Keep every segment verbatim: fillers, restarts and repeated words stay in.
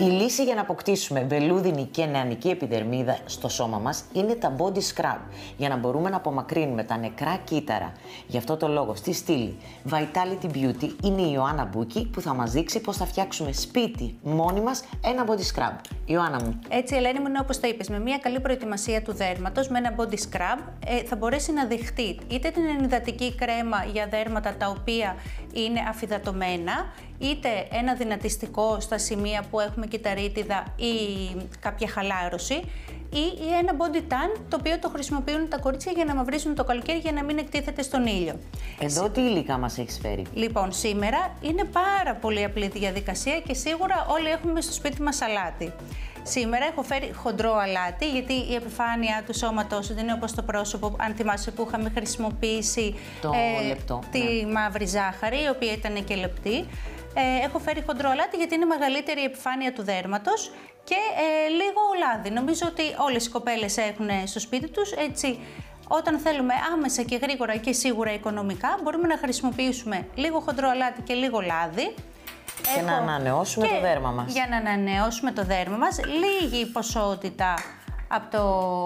Η λύση για να αποκτήσουμε βελούδινη και νεανική επιδερμίδα στο σώμα μας είναι τα body scrub, για να μπορούμε να απομακρύνουμε τα νεκρά κύτταρα. Γι' αυτό το λόγο στη στήλη Vitality Beauty είναι η Ιωάννα Μπούκη που θα μας δείξει πώς θα φτιάξουμε σπίτι μόνοι μας ένα body scrub. Ιωάννα μου. Έτσι, Ελένη μου, είναι όπως το είπες, με μια καλή προετοιμασία του δέρματος, με ένα body scrub, ε, θα μπορέσει να δεχτεί είτε την ενυδατική κρέμα για δέρματα τα οποία είναι αφυδατωμένα, είτε ένα δυνατιστικό στα σημεία που έχουμε κυταρίτιδα ή κάποια χαλάρωση, ή ένα body tan, το οποίο το χρησιμοποιούν τα κορίτσια για να μαυρίζουν το καλοκαίρι για να μην εκτίθεται στον ήλιο. Εδώ τι υλικά μας έχεις φέρει? Λοιπόν, σήμερα είναι πάρα πολύ απλή διαδικασία και σίγουρα όλοι έχουμε στο σπίτι μας αλάτι. Σήμερα έχω φέρει χοντρό αλάτι, γιατί η επιφάνεια του σώματος δεν είναι όπως το πρόσωπο, αν θυμάσαι, που είχαμε χρησιμοποιήσει το ε, λεπτό, τη ναι. μαύρη ζάχαρη, η οποία ήταν και λεπτή. Ε, έχω φέρει χοντρό αλάτι γιατί είναι μεγαλύτερη η επιφάνεια του δέρματος και ε, λίγο λάδι. Νομίζω ότι όλες οι κοπέλες έχουν στο σπίτι τους, έτσι όταν θέλουμε άμεσα και γρήγορα και σίγουρα οικονομικά, μπορούμε να χρησιμοποιήσουμε λίγο χοντρό αλάτι και λίγο λάδι. Και Έχω... να ανανεώσουμε και το δέρμα μας. Για να ανανεώσουμε το δέρμα μας, λίγη ποσότητα από το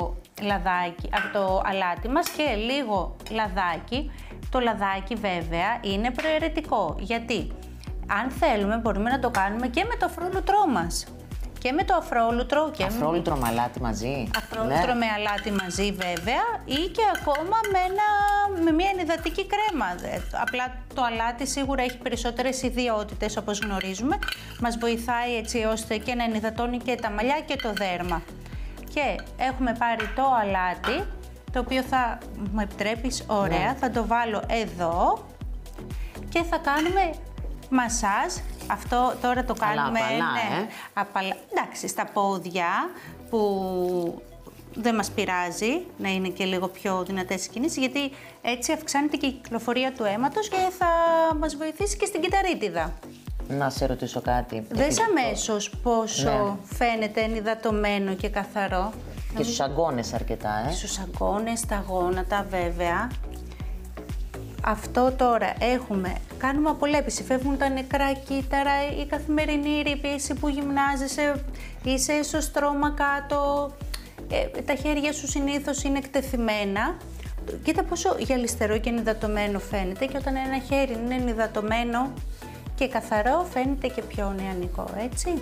λαδάκι, από το αλάτι μας και λίγο λαδάκι. Το λαδάκι βέβαια είναι προαιρετικό, γιατί αν θέλουμε μπορούμε να το κάνουμε και με το αφρόλουτρό μας. Και με το αφρόλουτρο και Αφρόλουτρο με αλάτι μαζί. Αφρόλουτρο ναι. με αλάτι μαζί βέβαια, ή και ακόμα με, ένα, με μια ενυδατική κρέμα. Απλά το αλάτι σίγουρα έχει περισσότερες ιδιότητες όπως γνωρίζουμε. Μας βοηθάει έτσι ώστε και να ενυδατώνει και τα μαλλιά και το δέρμα. Και έχουμε πάρει το αλάτι, το οποίο θα μου επιτρέπεις, ωραία, ναι. θα το βάλω εδώ και θα κάνουμε μασάζ. Αυτό τώρα το κάνουμε, απαλά, ναι, ε. απαλά, εντάξει, στα πόδια που δεν μας πειράζει να είναι και λίγο πιο δυνατές οι κινήσεις, γιατί έτσι αυξάνεται και η κυκλοφορία του αίματος και θα μας βοηθήσει και στην κυταρίτιδα. Να σε ρωτήσω κάτι. Δες αμέσως πόσο ναι. φαίνεται ενυδατωμένο και καθαρό. Και στους αγκώνες αρκετά, ε. Στους αγκώνες, στα γόνατα βέβαια. Αυτό τώρα έχουμε, κάνουμε απολέπιση, φεύγουν τα νεκρά κύτταρα, η καθημερινή ρήπηση που γυμνάζεσαι, είσαι στο στρώμα κάτω, ε, τα χέρια σου συνήθως είναι εκτεθειμένα. Κοίτα πόσο γυαλιστερό και ενυδατωμένο φαίνεται, και όταν ένα χέρι είναι ενυδατωμένο και καθαρό φαίνεται και πιο νεανικό, έτσι.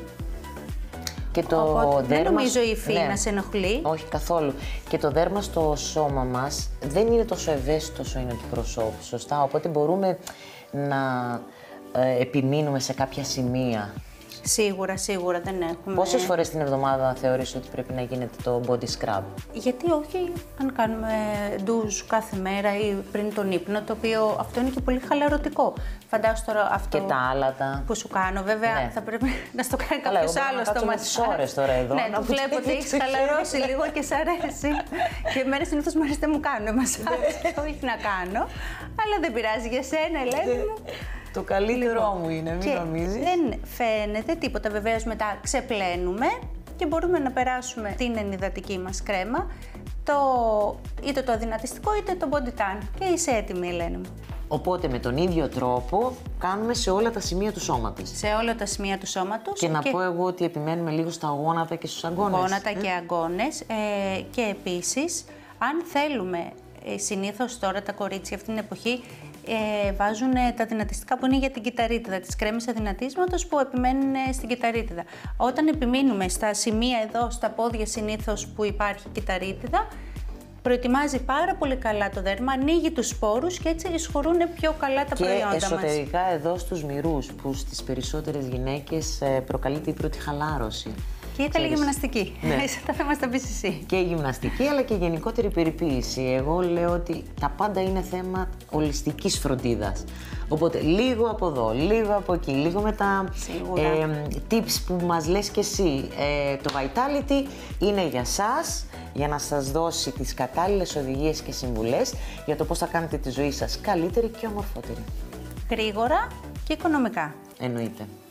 Και το Οπότε, δέρμα... δεν νομίζω η υφή ναι. να σε ενοχλεί. Όχι καθόλου. Και το δέρμα στο σώμα μας δεν είναι τόσο ευαίσθητο όσο είναι του προσώπου, σωστά. Οπότε μπορούμε να ε, επιμείνουμε σε κάποια σημεία. Σίγουρα, σίγουρα δεν έχουμε. Πόσες φορές την εβδομάδα θεωρείς ότι πρέπει να γίνεται το body scrub? Γιατί όχι, αν κάνουμε ντουζ κάθε μέρα ή πριν τον ύπνο, το οποίο αυτό είναι και πολύ χαλαρωτικό. Φαντάσου τώρα αυτό και τα άλατα που σου κάνω, βέβαια ναι. θα πρέπει να στο κάνει κάποιος άλλος το μασάζ. τις ώρες τώρα εδώ. Ναι, το βλέπω ότι έχεις χαλαρώσει λίγο και σ' αρέσει. Και εμένα συνήθως μου αρέσει να μου κάνουν μασάζ, όχι να κάνω. Αλλά δεν πειράζει για σένα, Ελένη μου. Το καλύτερό λοιπόν, μου είναι, μην και νομίζεις. Δεν φαίνεται τίποτα, βεβαίως μετά ξεπλένουμε και μπορούμε να περάσουμε την ενυδατική μας κρέμα, το, είτε το αδυνατιστικό είτε το body tan, και είσαι έτοιμη, Ελένη μου. Οπότε με τον ίδιο τρόπο κάνουμε σε όλα τα σημεία του σώματος. Σε όλα τα σημεία του σώματος. Και να και... πω εγώ ότι επιμένουμε λίγο στα γόνατα και στους αγκώνες. Γόνατα ε? και αγκώνες. Ε, και επίσης, αν θέλουμε, ε, συνήθως τώρα τα κορίτσια αυτήν την εποχή Ε, βάζουν ε, τα δυνατιστικά που είναι για την κυταρίτιδα, τις κρέμες αδυνατίσματος που επιμένουν ε, στην κυταρίτιδα. Όταν επιμείνουμε στα σημεία εδώ, στα πόδια συνήθως που υπάρχει κυταρίτιδα, προετοιμάζει πάρα πολύ καλά το δέρμα, ανοίγει τους σπόρους και έτσι εισχωρούν πιο καλά τα και προϊόντα μας. Και εσωτερικά εδώ στους μυρούς, που στις περισσότερες γυναίκες ε, προκαλείται η πρώτη χαλάρωση. Και η καλή γυμναστική. Ναι. Θα μας τα πεις εσύ. Και η γυμναστική, αλλά και η γενικότερη περιποίηση. Εγώ λέω ότι τα πάντα είναι θέμα ολιστικής φροντίδας. Οπότε λίγο από εδώ, λίγο από εκεί, λίγο με τα ε, tips που μας λες και εσύ. Ε, το Vitality είναι για σας, για να σας δώσει τις κατάλληλες οδηγίες και συμβουλές για το πώς θα κάνετε τη ζωή σας καλύτερη και ομορφότερη. Γρήγορα και οικονομικά. Εννοείται.